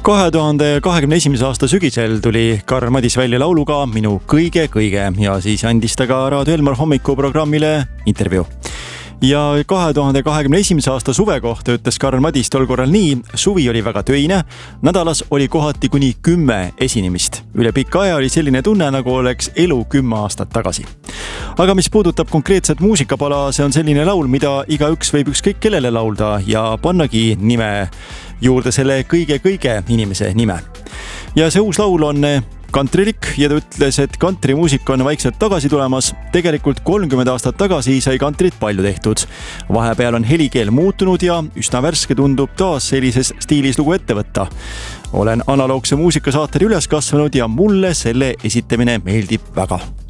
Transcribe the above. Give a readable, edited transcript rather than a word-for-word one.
2021. aasta sügisel tuli Karl Madis välja lauluga Minu kõige ja siis andis ta ka Raadio Elmar hommikuprogrammile intervjuu. Ja 2021. aasta suve kohta ütles Karl Madis tol korral nii: suvi oli väga töine, nädalas oli kohati kuni 10 esinemist. Üle pika aja oli selline tunne, nagu oleks elu 10 aastat tagasi. Aga mis puudutab konkreetset muusikapala, see on selline laul, mida igaüks võib ükskõik kellele laulda ja pannagi nime juurde selle kõige inimese nime. Ja see uus laul on kantrilik ja ta ütles, et kantrimuusika on vaikselt tagasi tulemas. Tegelikult 30 aastat tagasi sai kantrit palju tehtud. Vahepeal on helikeel muutunud ja üsna värske tundub taas sellises stiilis lugu ette võtta. Olen analoogse muusikasaatel üles kasvanud ja mulle selle esitamine meeldib väga.